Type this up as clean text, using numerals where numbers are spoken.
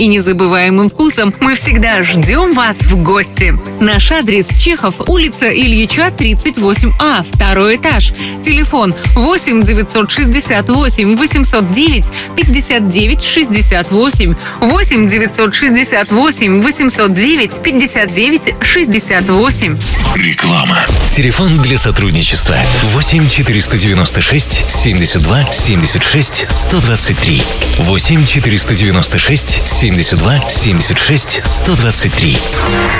и незабываемым вкусом мы всегда ждем вас в гости. Наш адрес: Чехов, улица Ильича, 38А, 2 этаж. Телефон 8 968 809 59 68, 8 968 809 59 68. Реклама. Телефон для сотрудничества 8 496 72 76 123. 8 496 72 76 123.